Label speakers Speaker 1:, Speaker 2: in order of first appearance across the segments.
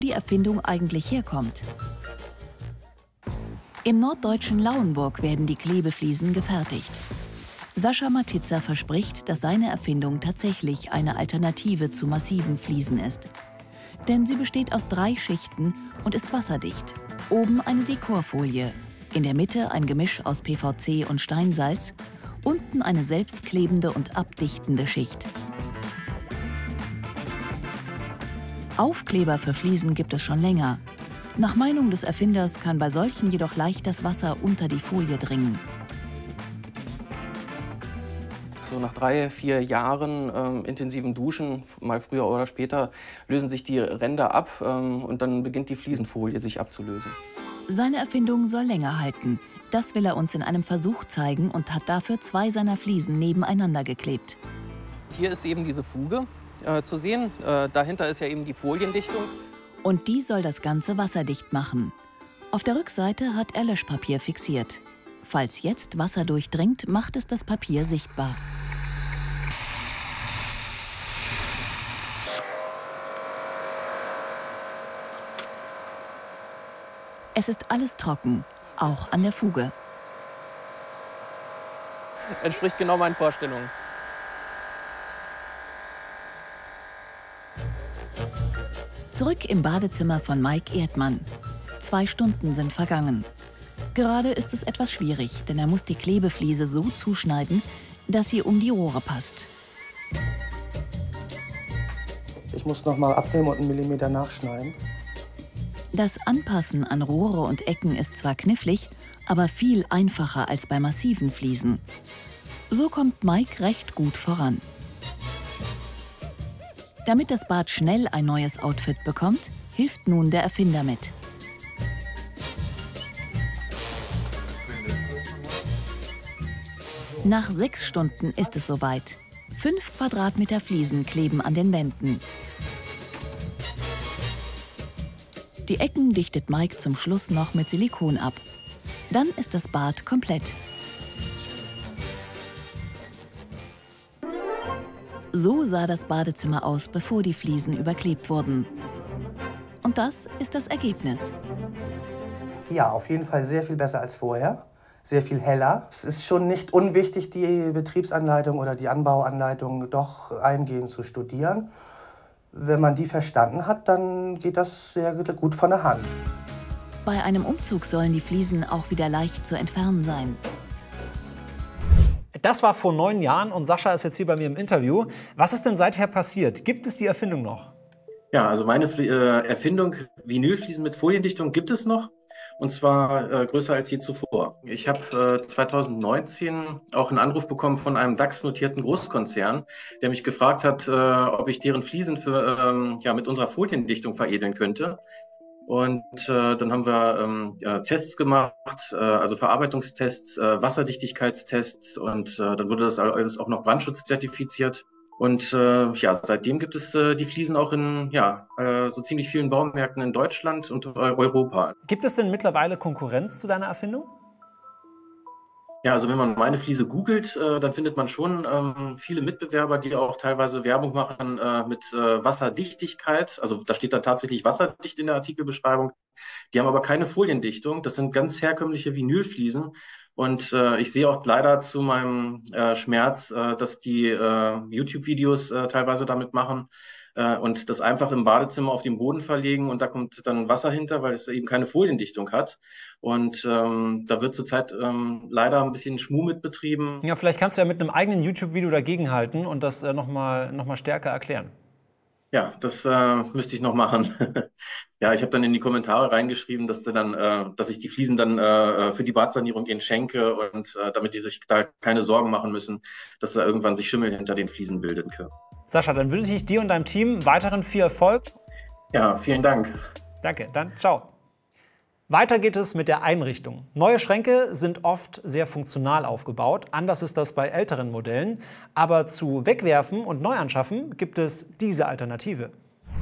Speaker 1: die Erfindung eigentlich herkommt. Im norddeutschen Lauenburg werden die Klebefliesen gefertigt. Sascha Matitza verspricht, dass seine Erfindung tatsächlich eine Alternative zu massiven Fliesen ist. Denn sie besteht aus 3 Schichten und ist wasserdicht. Oben eine Dekorfolie, in der Mitte ein Gemisch aus PVC und Steinsalz, unten eine selbstklebende und abdichtende Schicht. Aufkleber für Fliesen gibt es schon länger. Nach Meinung des Erfinders kann bei solchen jedoch leicht das Wasser unter die Folie dringen.
Speaker 2: So nach 3, 4 Jahren intensiven Duschen, mal früher oder später, lösen sich die Ränder ab und dann beginnt die Fliesenfolie sich abzulösen.
Speaker 1: Seine Erfindung soll länger halten. Das will er uns in einem Versuch zeigen und hat dafür 2 seiner Fliesen nebeneinander geklebt.
Speaker 2: Hier ist eben diese Fuge zu sehen. Dahinter ist ja eben die Foliendichtung.
Speaker 1: Und die soll das Ganze wasserdicht machen. Auf der Rückseite hat er Löschpapier fixiert. Falls jetzt Wasser durchdringt, macht es das Papier sichtbar. Es ist alles trocken, auch an der Fuge.
Speaker 2: Entspricht genau meinen Vorstellungen.
Speaker 1: Zurück im Badezimmer von Mike Erdmann. 2 Stunden sind vergangen. Gerade ist es etwas schwierig, denn er muss die Klebefliese so zuschneiden, dass sie um die Rohre passt.
Speaker 3: Ich muss noch mal abnehmen und 1 Millimeter nachschneiden.
Speaker 1: Das Anpassen an Rohre und Ecken ist zwar knifflig, aber viel einfacher als bei massiven Fliesen. So kommt Mike recht gut voran. Damit das Bad schnell ein neues Outfit bekommt, hilft nun der Erfinder mit. Nach 6 Stunden ist es soweit. 5 Quadratmeter Fliesen kleben an den Wänden. Die Ecken dichtet Mike zum Schluss noch mit Silikon ab. Dann ist das Bad komplett. So sah das Badezimmer aus, bevor die Fliesen überklebt wurden. Und das ist das Ergebnis.
Speaker 3: Ja, auf jeden Fall sehr viel besser als vorher. Sehr viel heller. Es ist schon nicht unwichtig, die Betriebsanleitung oder die Anbauanleitung doch eingehend zu studieren. Wenn man die verstanden hat, dann geht das sehr gut von der Hand.
Speaker 1: Bei einem Umzug sollen die Fliesen auch wieder leicht zu entfernen sein.
Speaker 4: Das war vor 9 Jahren und Sascha ist jetzt hier bei mir im Interview. Was ist denn seither passiert? Gibt es die Erfindung noch?
Speaker 5: Ja, also meine Erfindung, Vinylfliesen mit Foliendichtung, gibt es noch. Und zwar größer als je zuvor. Ich habe 2019 auch einen Anruf bekommen von einem DAX-notierten Großkonzern, der mich gefragt hat, ob ich deren Fliesen mit unserer Foliendichtung veredeln könnte. Und dann haben wir Tests gemacht, also Verarbeitungstests, Wasserdichtigkeitstests und dann wurde das alles auch noch brandschutzzertifiziert. Und seitdem gibt es die Fliesen auch in so ziemlich vielen Baumärkten in Deutschland und Europa.
Speaker 4: Gibt es denn mittlerweile Konkurrenz zu deiner Erfindung?
Speaker 5: Ja, also wenn man meine Fliese googelt, dann findet man schon viele Mitbewerber, die auch teilweise Werbung machen mit Wasserdichtigkeit. Also da steht dann tatsächlich wasserdicht in der Artikelbeschreibung. Die haben aber keine Foliendichtung. Das sind ganz herkömmliche Vinylfliesen. Und ich sehe auch leider zu meinem Schmerz, dass die YouTube-Videos teilweise damit machen und das einfach im Badezimmer auf den Boden verlegen und da kommt dann Wasser hinter, weil es eben keine Foliendichtung hat. Und da wird zurzeit leider ein bisschen Schmuh mit betrieben.
Speaker 4: Ja, vielleicht kannst du ja mit einem eigenen YouTube-Video dagegenhalten und das noch mal stärker erklären.
Speaker 5: Ja, das müsste ich noch machen. Ja, ich habe dann in die Kommentare reingeschrieben, dass ich die Fliesen dann für die Badsanierung ihnen schenke und damit die sich da keine Sorgen machen müssen, dass da irgendwann sich Schimmel hinter den Fliesen bilden kann.
Speaker 4: Sascha, dann wünsche ich dir und deinem Team weiteren viel Erfolg.
Speaker 5: Ja, vielen Dank.
Speaker 4: Danke, dann ciao. Weiter geht es mit der Einrichtung. Neue Schränke sind oft sehr funktional aufgebaut. Anders ist das bei älteren Modellen. Aber zu Wegwerfen und Neuanschaffen gibt es diese Alternative.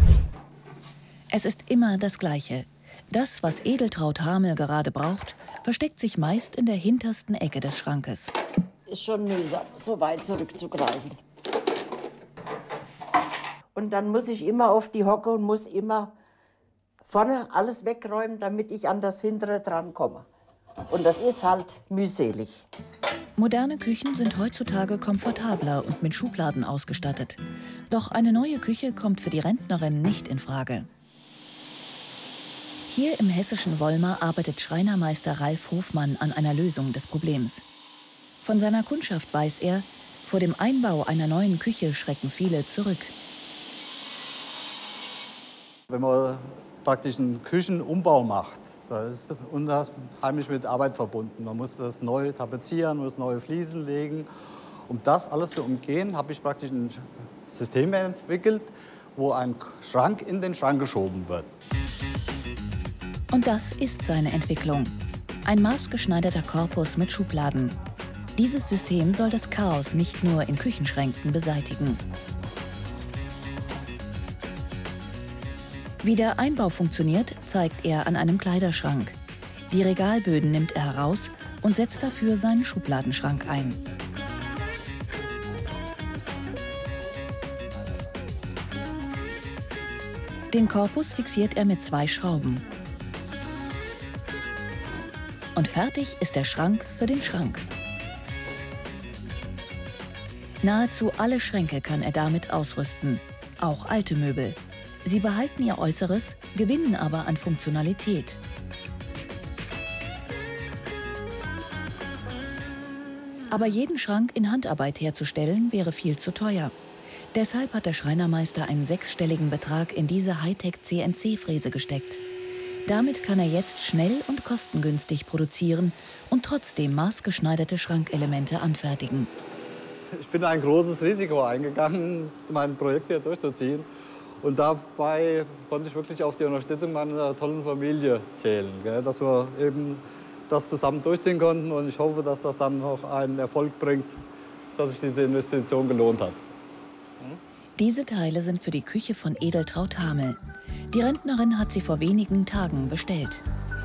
Speaker 1: Es ist immer das Gleiche. Das, was Edeltraud Hamel gerade braucht, versteckt sich meist in der hintersten Ecke des Schrankes.
Speaker 6: Ist schon mühsam, so weit zurückzugreifen. Und dann muss ich immer auf die Hocke und muss immer vorne alles wegräumen, damit ich an das hintere drankomme. Und das ist halt mühselig.
Speaker 1: Moderne Küchen sind heutzutage komfortabler und mit Schubladen ausgestattet. Doch eine neue Küche kommt für die Rentnerin nicht in Frage. Hier im hessischen Wolmar arbeitet Schreinermeister Ralf Hofmann an einer Lösung des Problems. Von seiner Kundschaft weiß er, vor dem Einbau einer neuen Küche schrecken viele zurück.
Speaker 7: Wenn man praktisch einen Küchenumbau macht, da ist unheimlich mit Arbeit verbunden. Man muss das neu tapezieren, muss neue Fliesen legen. Um das alles zu umgehen, habe ich praktisch ein System entwickelt, wo ein Schrank in den Schrank geschoben wird.
Speaker 1: Und das ist seine Entwicklung. Ein maßgeschneiderter Korpus mit Schubladen. Dieses System soll das Chaos nicht nur in Küchenschränken beseitigen. Wie der Einbau funktioniert, zeigt er an einem Kleiderschrank. Die Regalböden nimmt er heraus und setzt dafür seinen Schubladenschrank ein. Den Korpus fixiert er mit 2 Schrauben. Und fertig ist der Schrank für den Schrank. Nahezu alle Schränke kann er damit ausrüsten, auch alte Möbel. Sie behalten ihr Äußeres, gewinnen aber an Funktionalität. Aber jeden Schrank in Handarbeit herzustellen, wäre viel zu teuer. Deshalb hat der Schreinermeister einen 6-stelligen Betrag in diese Hightech-CNC-Fräse gesteckt. Damit kann er jetzt schnell und kostengünstig produzieren und trotzdem maßgeschneiderte Schrankelemente anfertigen.
Speaker 7: Ich bin ein großes Risiko eingegangen, mein Projekt hier durchzuziehen. Und dabei konnte ich wirklich auf die Unterstützung meiner tollen Familie zählen, gell, dass wir eben das zusammen durchziehen konnten. Und ich hoffe, dass das dann noch einen Erfolg bringt, dass sich diese Investition gelohnt hat.
Speaker 1: Diese Teile sind für die Küche von Edeltraud Hamel. Die Rentnerin hat sie vor wenigen Tagen bestellt.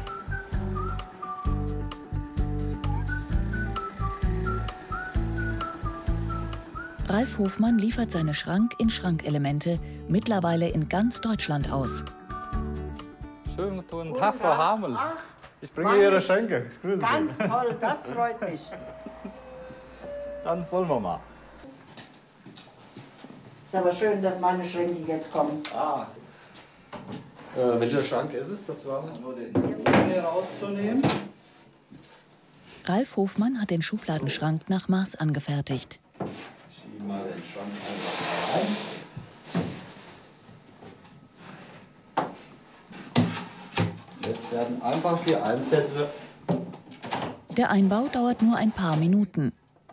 Speaker 1: Ralf Hofmann liefert seine Schrank-in-Schrank-Elemente mittlerweile in ganz Deutschland aus.
Speaker 7: Schönen guten Tag, Frau Hamel. Ich bringe Ihre Schränke. Ich grüße Sie.
Speaker 6: Ganz toll, das freut mich.
Speaker 7: Dann wollen wir mal.
Speaker 6: Ist aber schön, dass meine Schränke jetzt kommen.
Speaker 7: Welcher Schrank ist es? Das war nur den hier rauszunehmen.
Speaker 1: Ralf Hofmann hat den Schubladenschrank nach Maß angefertigt.
Speaker 7: Schieben mal den Schrank einfach rein. Jetzt werden einfach die Einsätze.
Speaker 1: Der Einbau dauert nur ein paar Minuten.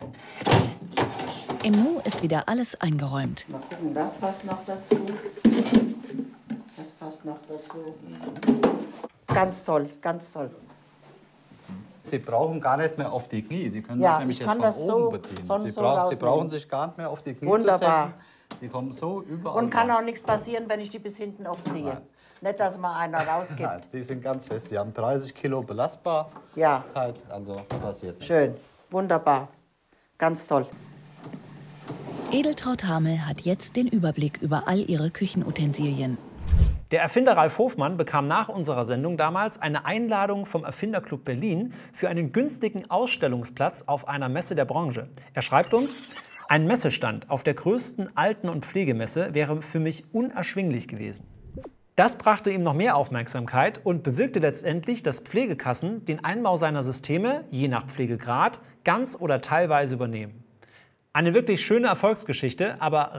Speaker 1: Im Nu ist wieder alles eingeräumt.
Speaker 6: Mal gucken, das passt noch dazu. Das passt noch dazu. Ganz toll, ganz toll.
Speaker 7: Sie brauchen gar nicht mehr auf die Knie. Sie können
Speaker 6: Ja,
Speaker 7: das nämlich
Speaker 6: ich
Speaker 7: jetzt
Speaker 6: kann
Speaker 7: von
Speaker 6: das
Speaker 7: oben
Speaker 6: so
Speaker 7: bedienen.
Speaker 6: von
Speaker 7: Sie,
Speaker 6: so
Speaker 7: Sie
Speaker 6: rausnehmen.
Speaker 7: brauchen sich gar nicht mehr auf die Knie
Speaker 6: Wunderbar.
Speaker 7: zu setzen. Sie kommen so überall
Speaker 6: Und kann
Speaker 7: rein.
Speaker 6: auch nichts passieren, wenn ich die bis hinten aufziehe.
Speaker 7: Nein.
Speaker 6: Nicht, dass mal einer rausgibt.
Speaker 7: Nein, die sind ganz fest. Die haben 30 Kilo Belastbarkeit.
Speaker 6: Ja.
Speaker 7: Also passiert nichts.
Speaker 6: Schön, wunderbar, ganz toll.
Speaker 1: Edeltraud Hamel hat jetzt den Überblick über all ihre Küchenutensilien.
Speaker 4: Der Erfinder Ralf Hofmann bekam nach unserer Sendung damals eine Einladung vom Erfinderclub Berlin für einen günstigen Ausstellungsplatz auf einer Messe der Branche. Er schreibt uns: Ein Messestand auf der größten Alten- und Pflegemesse wäre für mich unerschwinglich gewesen. Das brachte ihm noch mehr Aufmerksamkeit und bewirkte letztendlich, dass Pflegekassen den Einbau seiner Systeme, je nach Pflegegrad, ganz oder teilweise übernehmen. Eine wirklich schöne Erfolgsgeschichte, aber